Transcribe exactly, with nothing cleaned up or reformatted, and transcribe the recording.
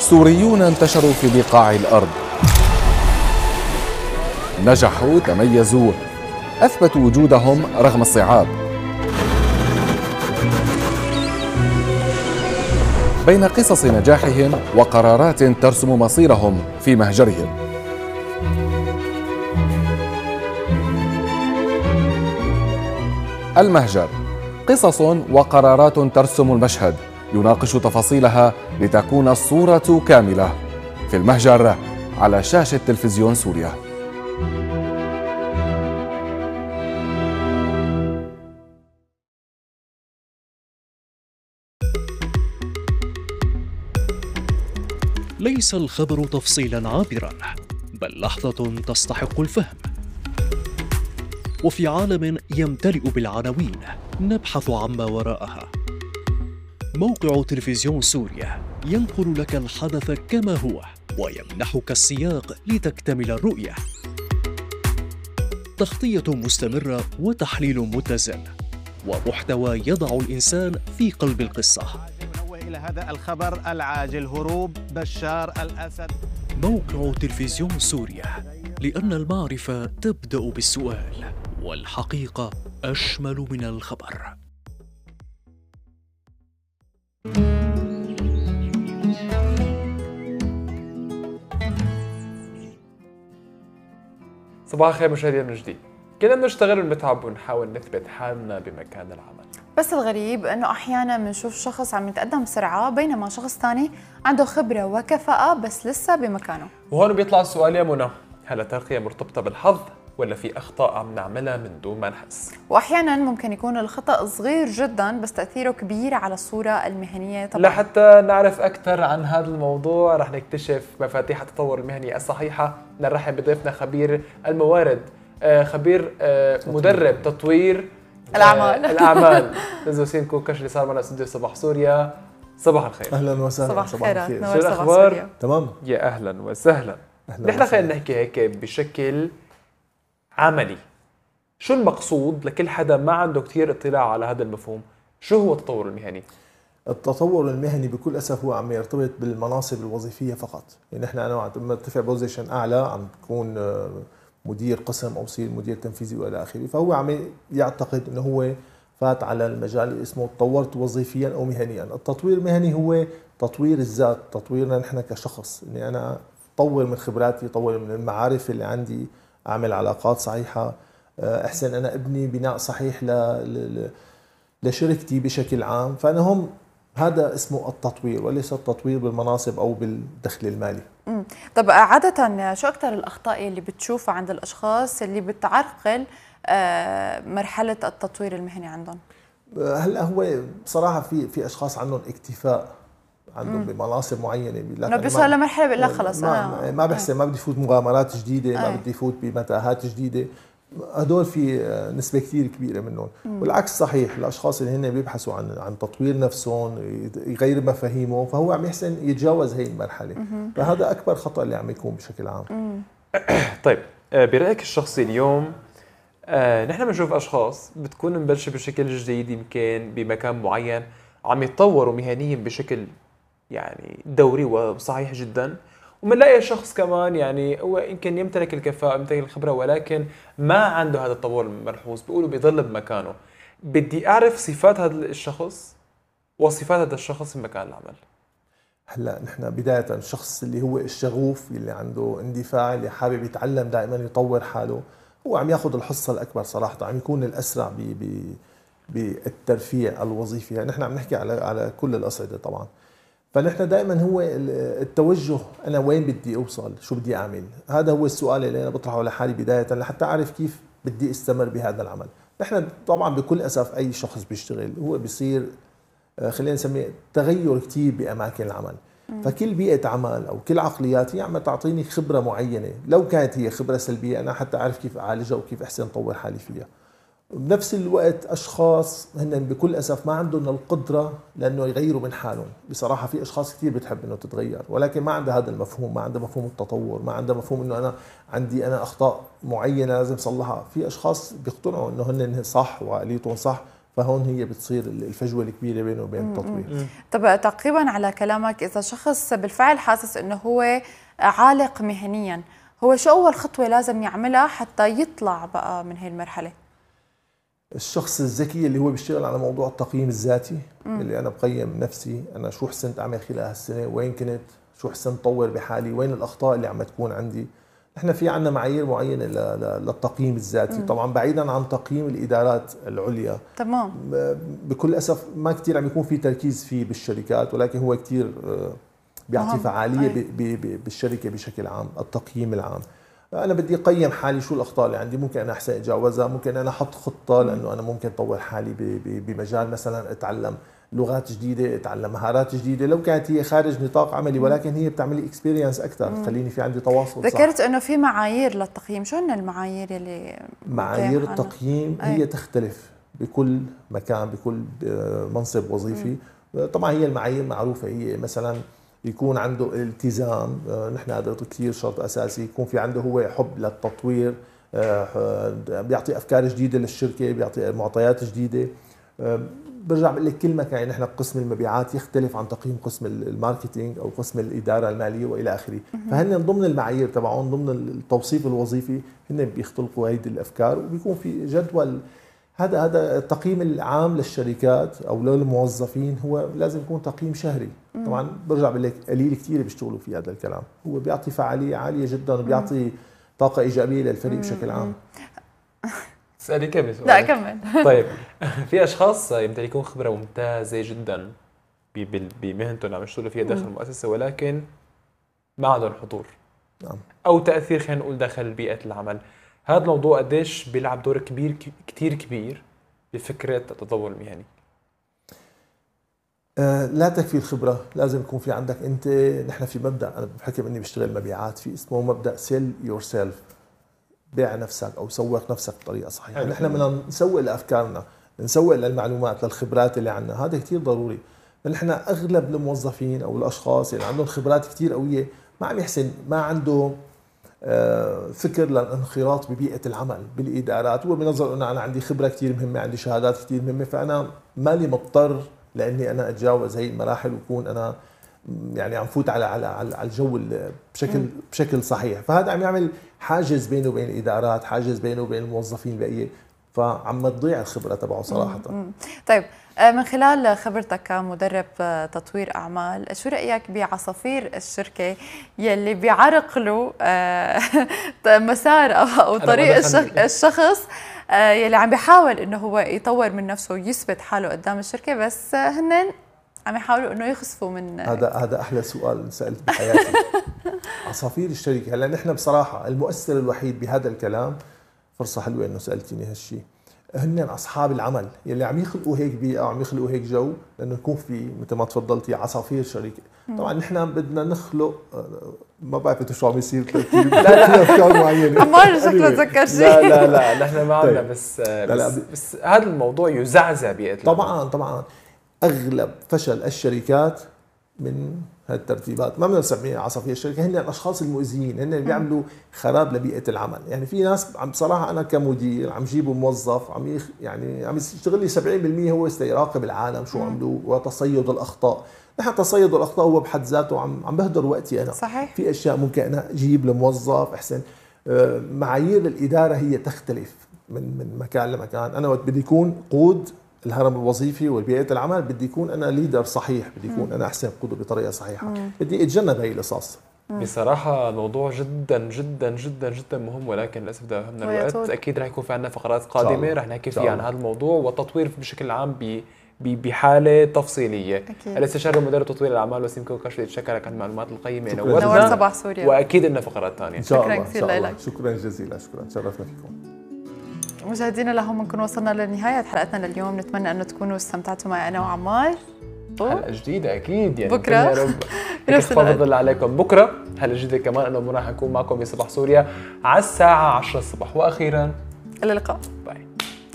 سوريون انتشروا في بقاع الأرض، نجحوا، تميزوا، أثبتوا وجودهم رغم الصعاب. بين قصص نجاحهم وقرارات ترسم مصيرهم في مهجرهم. المهجر، قصص وقرارات ترسم المشهد، يناقش تفاصيلها لتكون الصورة كاملة. في المهجر على شاشة تلفزيون سوريا. ليس الخبر تفصيلا عابرا، بل لحظة تستحق الفهم. وفي عالم يمتلئ بالعناوين نبحث عما وراءها. موقع تلفزيون سوريا ينقل لك الحدث كما هو ويمنحك السياق لتكتمل الرؤية. تغطية مستمرة وتحليل متزن ومحتوى يضع الإنسان في قلب القصة. إلى هذا الخبر العاجل: هروب بشار الأسد. موقع تلفزيون سوريا، لأن المعرفة تبدأ بالسؤال، والحقيقة أشمل من الخبر. صباح الخير مشاهدينا من جديد. كنا بنشتغل ونتعب ونحاول نثبت حالنا بمكان العمل، بس الغريب انه احيانا بنشوف شخص عم يتقدم بسرعه بينما شخص ثاني عنده خبره وكفاءه بس لسه بمكانه. وهون بيطلع السؤال يا منى: هل الترقية مرتبطة بالحظ ولا في أخطاء عم نعملها من دون ما نحس؟ واحيانا ممكن يكون الخطأ صغير جدا بس تأثيره كبير على الصورة المهنية طبعا. لحتى نعرف أكثر عن هذا الموضوع رح نكتشف مفاتيح التطور المهني الصحيحة. نرحب بضيفنا خبير الموارد، خبير مدرب تطوير الأعمال الأعمال أستاذ وسيم كوكش اللي صار معنا استوديو صباح سوريا. صباح الخير. أهلا وسهلا. صباح الخير. شو الأخبار؟ تمام. يا أهلا وسهلا. نحن خلينا نحكي هيك بشكل عملي. شو المقصود لكل حدا ما عنده كثير اطلاع على هذا المفهوم؟ شو هو التطور المهني؟ التطور المهني بكل اسف هو عم يرتبط بالمناصب الوظيفيه فقط. يعني نحن انا عم ارتفع بوزيشن اعلى، عم تكون مدير قسم او صير مدير تنفيذي والى اخره، فهو عم يعتقد انه هو فات على المجال اللي اسمه تطورت وظيفيا او مهنيا. التطوير المهني هو تطوير الذات، تطويرنا نحن كشخص، اني انا اطور من خبراتي، اطور من المعارف اللي عندي، اعمل علاقات صحيحه، احسن انا ابني بناء صحيح ل لشركتي بشكل عام. فانا هم هذا اسمه التطوير وليس التطوير بالمناصب او بالدخل المالي. امم طب عاده شو اكثر الاخطاء اللي بتشوفها عند الاشخاص اللي بتعرقل مرحله التطوير المهني عندهم؟ هلا هو بصراحه في في اشخاص عندهم اكتفاء، عندهم مم. بمناصب معينه، انه بيوصل لمرحله بيقول لك خلص ما, انا ما بحسن، ما بدي فوت مغامرات جديده، ما بدي فوت بمتاهات جديده. هدول في نسبه كثير كبيره منهم. مم. والعكس صحيح، الاشخاص اللي هن بيبحثوا عن عن تطوير نفسهم، يغير مفاهيمهم، فهو عم يحسن يتجاوز هي المرحله. مم. فهذا اكبر خطا اللي عم يكون بشكل عام. طيب برايك الشخصي اليوم، آه نحن بنشوف اشخاص بتكون مبلشه بشكل جديد، يمكن بمكان معين عم يتطوروا مهنيا بشكل يعني دوري وصحيح جدا، ومنلاقي شخص كمان يعني هو يمكن يمتلك الكفاءة، يمتلك الخبرة، ولكن ما عنده هذا التطور الملحوظ، بيقولوا بيضل بمكانه. بدي أعرف صفات هذا الشخص وصفات هذا الشخص في مكان العمل. هلا نحن بداية الشخص اللي هو الشغوف، اللي عنده اندفاع، اللي حابب يتعلم دائما، يطور حاله، هو عم ياخذ الحصة الأكبر صراحة، عم يكون الأسرع ب بالترفيع الوظيفي. يعني نحن عم نحكي على على كل الأصعدة طبعا. فنحن دائما هو التوجه، انا وين بدي اوصل، شو بدي اعمل، هذا هو السؤال اللي انا بطرحه لحالي بدايه لحتى اعرف كيف بدي استمر بهذا العمل. نحن طبعا بكل اسف اي شخص بيشتغل هو بيصير خلينا نسميه تغير كثير باماكن العمل. فكل بيئه عمل او كل عقليات هي عم تعطيني خبره معينه، لو كانت هي خبره سلبيه انا حتى اعرف كيف اعالجها وكيف احسن اطور حالي فيها. بنفس الوقت اشخاص هن بكل اسف ما عندهم القدره لانه يغيروا من حالهم. بصراحه في اشخاص كثير بتحب انه تتغير، ولكن ما عندها هذا المفهوم، ما عندها مفهوم التطور، ما عندها مفهوم انه انا عندي انا اخطاء معينه لازم اصلحها. في اشخاص بيقتنعوا انه هن صح وعقليتهم صح، فهون هي بتصير الفجوه الكبيره بينه وبين التطوير. طب تعقيبا على كلامك، اذا شخص بالفعل حاسس انه هو عالق مهنيا، هو شو اول خطوه لازم يعملها حتى يطلع بقى من هي المرحله؟ الشخص الذكي اللي هو بيشتغل على موضوع التقييم الذاتي، مم. اللي انا بقيم نفسي، انا شو حسنت اعمل خلال هالسنه، وين كنت، شو حسنت طور بحالي، وين الاخطاء اللي عم تكون عندي. نحن في عندنا معايير معينه للتقييم الذاتي، مم. طبعا بعيدا عن تقييم الادارات العليا. تمام. بكل اسف ما كثير عم يكون في تركيز فيه بالشركات، ولكن هو كثير بيعطي فعاليه بالشركه بشكل عام، التقييم العام. أنا بدي أقيم حالي، شو الأخطاء اللي عندي، ممكن أنا أحسن أتجاوزها، ممكن أنا أحط خطة لأنه أنا ممكن أطور حالي بمجال مثلا أتعلم لغات جديدة، أتعلم مهارات جديدة، لو كانت هي خارج نطاق عملي ولكن هي بتعمل لي اكسبيرينس أكثر، تخليني في عندي تواصل. ذكرت إنه في معايير للتقييم، شو هن المعايير اللي معايير التقييم هي أي. تختلف بكل مكان، بكل منصب وظيفي. مم. طبعا هي المعايير معروفة، هي مثلا يكون عنده التزام، نحن هذا كثير شرط اساسي، يكون في عنده هو حب للتطوير، بيعطي افكار جديده للشركه، بيعطي معطيات جديده. برجع بقول لك كل مكان نحن قسم المبيعات يختلف عن تقييم قسم الماركتينج او قسم الاداره الماليه والى اخره، فهن ضمن المعايير تبعهم، ضمن التوصيف الوظيفي هن بيختلقوا هيدي الافكار، وبيكون في جدول. هذا هذا التقييم العام للشركات او للموظفين هو لازم يكون تقييم شهري. طبعا برجع بقول لك قليل كثير بيشتغلوا في هذا الكلام، هو بيعطي فعاليه عاليه جدا وبيعطي طاقه ايجابيه للفريق بشكل عام. اسالي كمل سؤال. لا كمل. طيب في اشخاص يمتلكون خبره ممتازه جدا بمهنتهم اللي عم يشتغلوا فيها داخل المؤسسه، ولكن ما عندهم حضور. نعم. او تاثير، خلينا نقول، داخل بيئه العمل. هذا الموضوع قديش بيلعب دور كبير كثير كبير بفكره التطور المهني؟ آه لا تكفي الخبره، لازم يكون في عندك انت. نحن في مبدا، انا بحكم اني بشتغل مبيعات، في اسمه مبدا سيل يور سيلف، بيع نفسك او سوق نفسك بطريقه صحيحه. نحن بدنا نسوق لافكارنا، نسوق للمعلومات، للخبرات اللي عندنا، هذا كثير ضروري. فنحن اغلب الموظفين او الاشخاص اللي عندهم خبرات كثير قويه ما عم يحسن، ما عنده فكر للانخراط ببيئة العمل بالإدارات. هو بنظر أنه أنا عندي خبرة كتير مهمة، عندي شهادات كتير مهمة، فأنا مالي مضطر لأني أنا أتجاوز هي المراحل وكون أنا يعني عم فوت على على على الجو بشكل م. بشكل صحيح. فهذا عم يعمل حاجز بينه وبين الإدارات، حاجز بينه وبين الموظفين البقية، فعم تضيع الخبرة تبعه صراحة. م. م. طيب من خلال خبرتك كمدرب تطوير أعمال، شو رأيك بعصافير الشركة يلي بيعرقلوا مسار أو طريق الشخص يلي عم بيحاول إنه هو يطور من نفسه ويثبت حاله قدام الشركة، بس هن عم يحاولوا إنه يخسفوا من هذا هذا أحلى سؤال سألت بحياتي. عصافير الشركة. هلا نحن بصراحة المؤثر الوحيد بهذا الكلام، فرصة حلوة إنه سألتني هالشيء، هن اصحاب العمل يلي عم يخلقوا هيك بيئه وعم يخلقوا هيك جو، لانه يكون في مثل ما تفضلتي عصافير شركه. طبعا نحن بدنا نخلق، ما بعرف شو عم يصير ترتيب، لا لا افكار معينه. عمار شكله تذكر شيء. لا لا لا نحن ما عندنا. طيب. بس لا لا بس, بس هذا الموضوع يزعزع بيئه طبعا العمل. طبعا اغلب فشل الشركات من هالترتيبات، ما بدنا نسميها عصافير الشركه، هن الاشخاص المؤذيين، هن اللي بيعملوا خراب لبيئه العمل. يعني في ناس عم بصراحه انا كمدير عم جيبه موظف عم يخ يعني عم يشتغل لي سبعين بالمئة هو يراقب العالم شو عملوا وتصيد الاخطاء. نحن تصيد الاخطاء هو بحد ذاته عم عم بهدر وقتي انا. صحيح. في اشياء ممكن انا اجيب لموظف احسن. معايير الاداره هي تختلف من من مكان لمكان. انا وقت بدي يكون قود الهرم الوظيفي والبيئة العمل، بدي يكون أنا ليدر صحيح، بدي يكون أنا أحسن قدوة بطريقة صحيحة، مم. بدي أتجنب هاي القصص. بصراحة الموضوع جدا جدا جدا جدا مهم، ولكن للأسف داهمنا الوقت. أكيد رح يكون في عندنا فقرات قادمة رح نحكي فيها عن هذا الموضوع والتطوير بشكل عام ب بحالة تفصيلية. الاستشاري ومدرب تطوير الأعمال وسيم كوكاش، بتشكرك على المعلومات القيمة. نورت صباح سوريا، وأكيد إننا فقرات ثانية. شكرا كثير لك. شكرا جزيلا، شكرا، تشرفنا فيكم. مشاهدينا لهم نكون وصلنا لنهاية حلقتنا لليوم، نتمنى أن تكونوا استمتعتوا معي أنا وعمار. حلقة جديدة أكيد يعني بكرة يا رب يحفظ عليكم. بكرة حلقة جديدة كمان، أنه راح نكون معكم بصباح سوريا على الساعة عشرة الصبح. وأخيرا إلى اللقاء.